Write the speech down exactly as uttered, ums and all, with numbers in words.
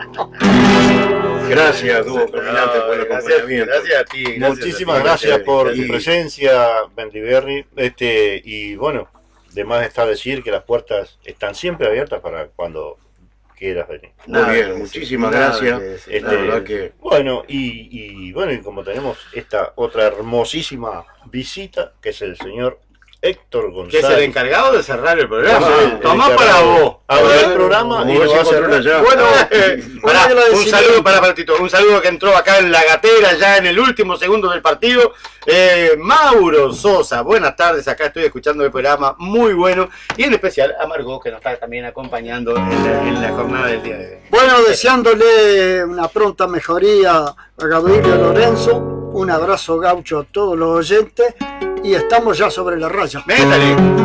Gracias, dúo caminante, por el acompañamiento. Gracias a ti. Gracias Muchísimas a ti, gracias por gracias. tu presencia, Bendiberry. Este, y bueno, de más está decir que las puertas están siempre abiertas para cuando quieras venir. Muy Nada bien, que muchísimas decir, nada gracias. que decir, Este, La verdad que Bueno, y, y bueno, y como tenemos esta otra hermosísima visita, que es el señor Héctor que González. es el encargado de cerrar el programa. Ah, el Tomá encargado. para vos. Abre el programa como y vos lo va a sin cerrar. control allá. Bueno, eh, pará, Bueno, lo un decidí. saludo para Partito, un saludo que entró acá en la gatera ya en el último segundo del partido. Eh, Mauro Sosa, buenas tardes, acá estoy escuchando el programa, muy bueno. Y en especial a Margot, que nos está también acompañando en la, en la jornada del día de hoy. Bueno, deseándole una pronta mejoría a Gabriel Lorenzo, un abrazo gaucho a todos los oyentes y estamos ya sobre la raya. Métale.